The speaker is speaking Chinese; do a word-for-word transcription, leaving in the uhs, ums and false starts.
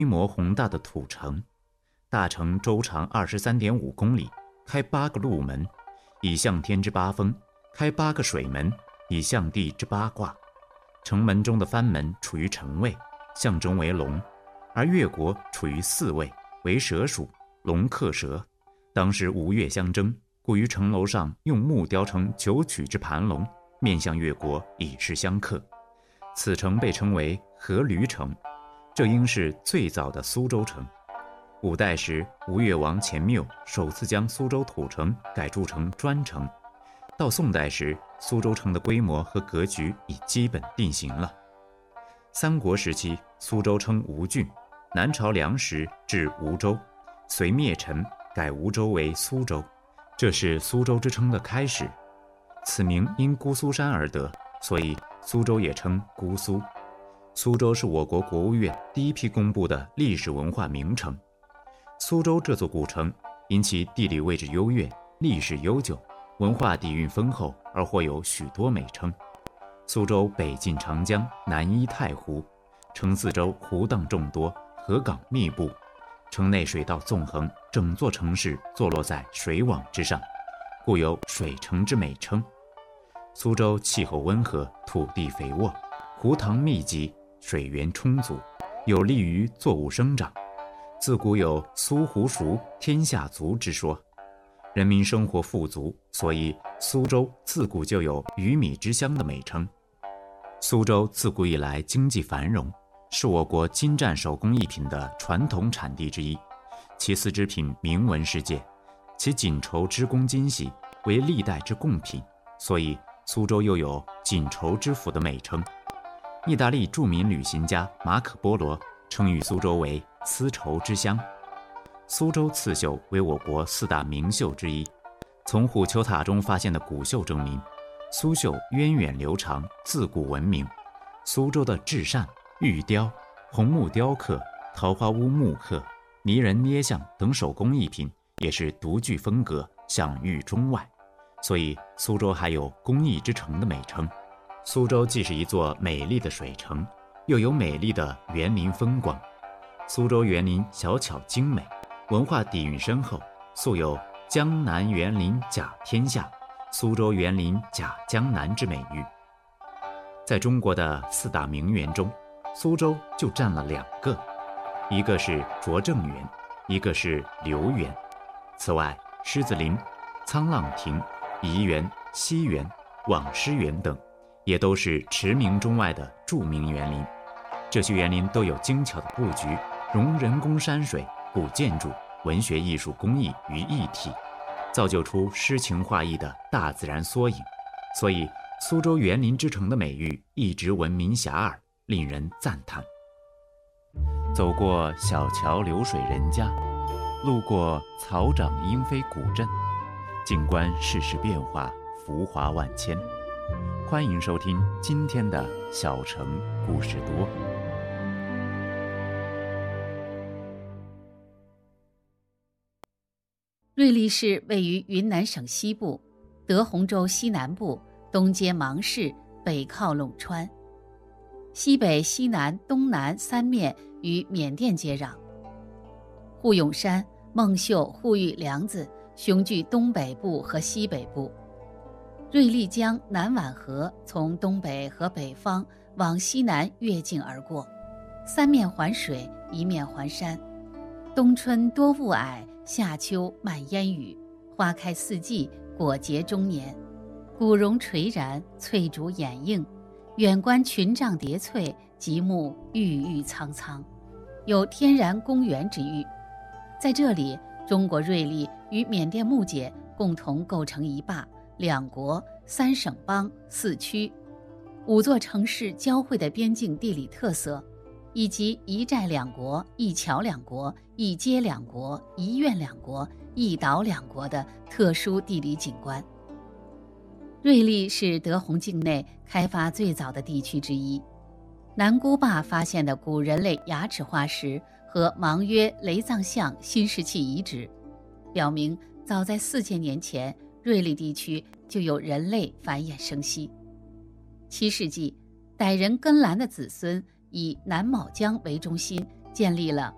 规模宏大的土城。大城周长 二十三点五 公里，开八个路门，以向天之八风；开八个水门，以向地之八卦。城门中的藩门处于城位，象征为龙，而越国处于四位，为蛇属，龙克蛇。当时吴越相争，故于城楼上用木雕成九曲之盘龙，面向越国，以示相克。此城被称为阖闾城，这应是最早的苏州城。五代时，吴越王钱缪首次将苏州土城改筑成砖城。到宋代时，苏州城的规模和格局已基本定型了。三国时期，苏州称吴郡，南朝梁时至吴州，隋灭陈，改吴州为苏州，这是苏州之称的开始。此名因姑苏山而得，所以苏州也称姑苏。苏州是我国国务院第一批公布的历史文化名城。苏州这座古城因其地理位置优越、历史悠久、文化底蕴丰厚而获有许多美称。苏州北近长江，南依太湖，城四周湖荡众多，河港密布，城内水道纵横，整座城市坐落在水网之上，故有水城之美称。苏州气候温和，土地肥沃，湖塘密集，水源充足，有利于作物生长。自古有苏湖熟，天下足之说，人民生活富足，所以苏州自古就有鱼米之乡的美称。苏州自古以来经济繁荣，是我国精湛手工艺品的传统产地之一，其丝织品名闻世界，其锦绸织工精细，为历代之贡品，所以苏州又有锦绸之府的美称。意大利著名旅行家马可波罗称誉苏州为丝绸之乡。苏州刺绣为我国四大名绣之一，从虎丘塔中发现的古绣证明，苏绣源远流长，自古闻名。苏州的制扇、玉雕、红木雕刻、桃花坞木刻、泥人捏像等手工艺品也是独具风格，享誉中外，所以苏州还有工艺之城的美称。苏州既是一座美丽的水城，又有美丽的园林风光。苏州园林小巧精美，文化底蕴深厚，素有江南园林甲天下、苏州园林甲江南之美誉。在中国的四大名园中，苏州就占了两个，一个是拙政园，一个是留园。此外，狮子林、沧浪亭、颐园、西园、网师园等也都是驰名中外的著名园林。这些园林都有精巧的布局，融人工山水、古建筑、文学艺术工艺于一体，造就出诗情画意的大自然缩影。所以苏州园林之城的美誉一直闻名遐迩，令人赞叹。走过小桥流水人家，路过草长莺飞古镇，静观世事变化，浮华万千。欢迎收听今天的小城故事多。 瑞丽市位于云南省西部，德宏州西南部，东接芒市，北靠陇川，西北、西南、东南三面与缅甸接壤。护永山、孟秀、护玉梁子雄踞东北部和西北部。瑞丽江南宛河从东北和北方往西南越境而过，三面环水，一面环山。冬春多雾霭，夏秋漫烟雨，花开四季，果结终年。古榕垂然，翠竹掩映，远观群嶂叠翠，极目郁郁苍苍，有天然公园之誉。在这里，中国瑞丽与缅甸木姐共同构成一坝、两国、三省邦、四区五座城市交汇的边境地理特色，以及一寨两国、一桥两国、一街两国、一院两国、一岛两国的特殊地理景观。瑞丽是德宏境内开发最早的地区之一。南姑坝发现的古人类牙齿化石和芒约雷藏象新石器遗址，表明早在四千年前，瑞丽地区就有人类繁衍生息。七世纪，傣人根兰的子孙以南卯江为中心，建立了